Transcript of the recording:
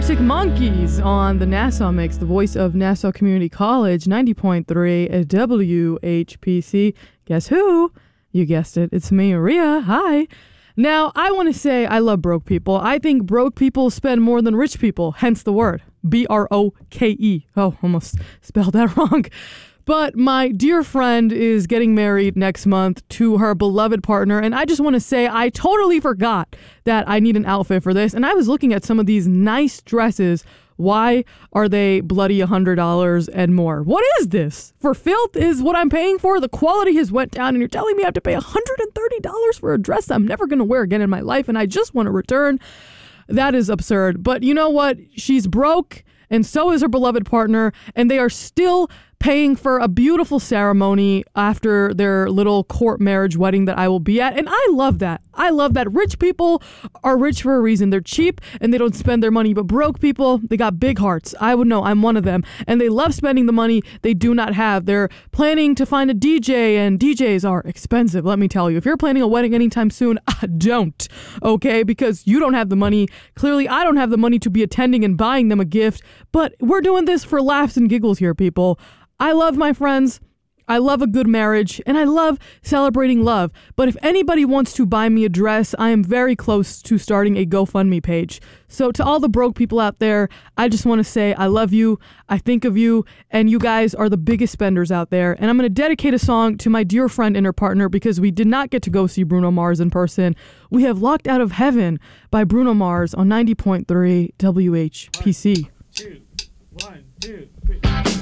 Arctic Monkeys on the Nassau Mix, the voice of Nassau Community College, 90.3 WHPC. Guess who? You guessed it. It's me, Maria. Hi. Now, I want to say I love broke people. I think broke people spend more than rich people, hence the word. B-R-O-K-E. Oh, almost spelled that wrong. But my dear friend is getting married next month to her beloved partner, and I just want to say I totally forgot that I need an outfit for this, and I was looking at some of these nice dresses. Why are they bloody $100 and more? What is this? For filth is what I'm paying for? The quality has went down, and you're telling me I have to pay $130 for a dress I'm never going to wear again in my life, and I just want to return? That is absurd. But you know what? She's broke, and so is her beloved partner, and they are still paying for a beautiful ceremony after their little court marriage wedding that I will be at. And I love that. I love that. Rich people are rich for a reason. They're cheap and they don't spend their money. But broke people, they got big hearts. I would know. I'm one of them. And they love spending the money they do not have. They're planning to find a DJ, and DJs are expensive. Let me tell you, if you're planning a wedding anytime soon, don't. Okay? Because you don't have the money. Clearly, I don't have the money to be attending and buying them a gift. But we're doing this for laughs and giggles here, people. I love my friends, I love a good marriage, and I love celebrating love. But if anybody wants to buy me a dress, I am very close to starting a GoFundMe page. So to all the broke people out there, I just want to say I love you, I think of you, and you guys are the biggest spenders out there. And I'm going to dedicate a song to my dear friend and her partner because we did not get to go see Bruno Mars in person. We have Locked Out of Heaven by Bruno Mars on 90.3 WHPC. 1, 2, 1, 2, 3.